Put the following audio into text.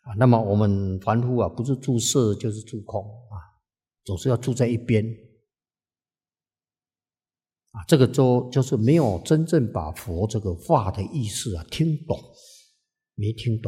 那么我们凡夫不是住色就是住空总是要住在一边这个就是没有真正把佛这个话的意思听懂，没听懂